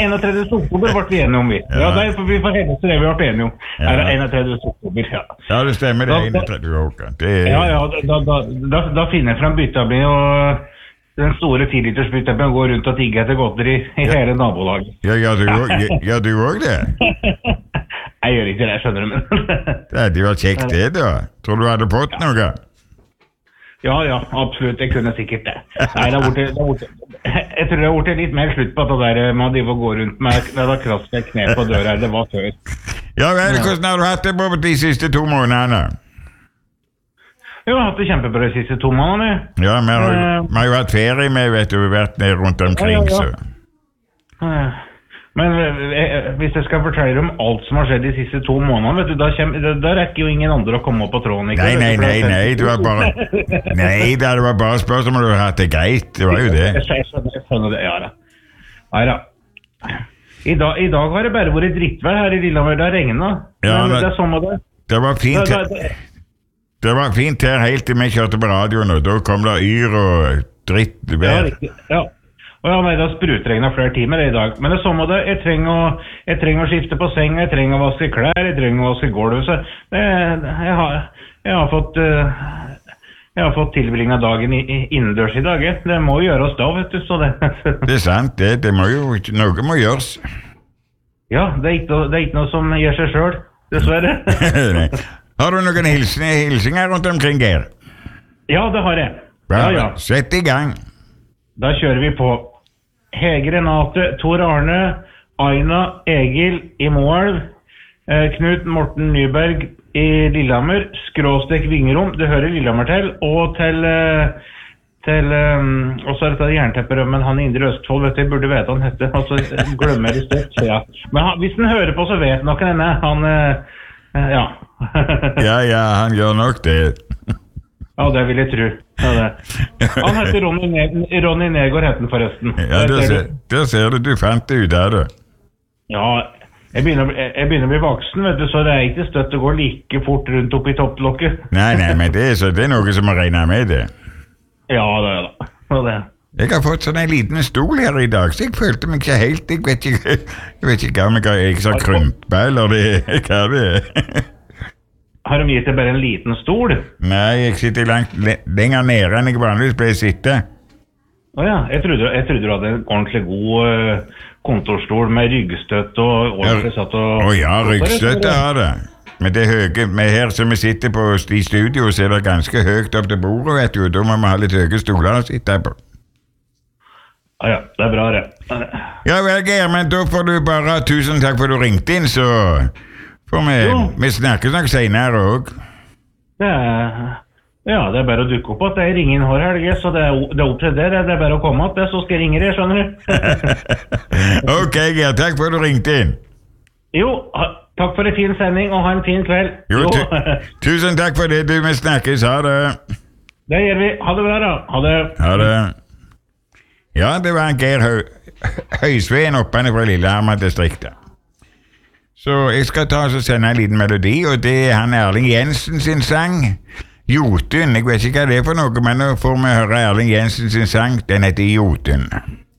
31. oktober ble vi enige om vi. Ja, vi får henne til det vi ble enige om. Er det 31. oktober, ja. Ja, det stemmer, det 31. oktober. Ja, da finner jeg frem byttabling og den store 10 liters byttabling går rundt og tigger etter godteri i hele nabolaget. Ja, du også det? Jeg gjør ikke det, skjønner du, men... Det var kjekt det da. Tror du hadde fått noe? Ja, absolutt, jeg kunne sikkert det. Nei, jeg tror det har vært litt mer slutt på at det der med å gå rundt med kraft med kne på døra, det var før. Ja vel, hvordan har du hatt det på de siste 2 månedene? Jeg har hatt det kjempebra de siste 2 månedene. Ja, vi har jo hatt ferie med, vet du, vi har vært nede rundt omkring, så... Men hvis jeg skal fortelle om alt som har skjedd de siste 2 månedene, vet du, da rekker jo ingen andre å komme opp på tråden, ikke? Nei, det var bare... Nei, det var bare spørsmål om du har hatt det greit, det var jo det. Jeg skjønner det, ja da. Nei da. I dag har det bare vært drittvær her i Lillehammer, det har regnet. Ja, det er sommer det. Det var fint her. Det var fint her helt til vi kjørte på radioen, og da kom det yr og dritt vær. Ja. Og nei, det har sprutregnet flere timer i dag. Men det er sommer det. Jeg trenger å skifte på seng, jeg trenger å vaske klær, jeg trenger å vaske gulv. Så jeg har fått tilbringe dagen innendørs i dag. Det må jo gjøres da, vet du. Så det. Det er sant, det må jo, noe må gjøres. Ja, det er ikke noe som gjør seg selv, dessverre. Har du noen hilsinger rundt omkring, Geir? Ja, det har jeg. Ja. Sett i gang. Da kjører vi på. Hege Renate, Tor Arne, Aina, Egil i Moelv, Knut Morten Nyberg i Lillehammer, / Vingerom, det hører Lillehammer til, og og så er dette Jerntepperømmen, han i Indre Østfold, vet du, jeg burde vite han heter, altså glemmer det støtt, ja. Men hvis han hører på, så vet nok henne, han, ja. Ja, han gjør nok det. Ja, det vil jeg tro. Ja, han heter Ronny Negård heter han forresten. Ja, der ser du, du fant det ut av det. Ja, jeg begynner å bli voksen, vet du, så det er ikke støtt å gå like fort rundt opp i topplokket. Nei, men det er noe som må regne med det. Ja, det er det. Jeg har fått sånn en liten stol her i dag, så jeg følte meg ikke helt, jeg vet ikke om jeg sa krympa, eller hva det er. Har de gitt deg bare en liten stol? Nei, jeg sitter lenger nede enn jeg vanligvis pleier å sitte. Åja, jeg trodde du hadde en ordentlig god kontorstol med ryggstøtt og ordentlig satt og... Ja, ryggstøtt har det. Men det høye, her som vi sitter på i studio, så er det ganske høyt opp til bordet, vet du, og da må vi ha litt høye stoler å sitte på. Ja, det er bra det. Ja vel, Geir, men da får du bare tusen takk for at du ringte inn, så... Vi snakkes nok senere også. Ja, det er bare å dukke opp at det er ringen hår helge, så det er opp til det er bare å komme opp, så skal jeg ringe deg, skjønner du. Ok, Geir, takk for at du ringte inn. Jo, takk for en fin sending, og ha en fin kveld. Jo, tusen takk for det, du, vi snakkes, ha det. Det gjør vi, ha det bra da, ha det. Ha det. Ja, det var Geir Høysveen oppe fra Lillehammer-distriktet. Så jeg skal ta og sende en liten melodi, og det er han Erling Jensen sin sang, Jotun. Jeg vet ikke hva det er for noe, men nå får vi høre Erling Jensen sin sang, den heter Jotun.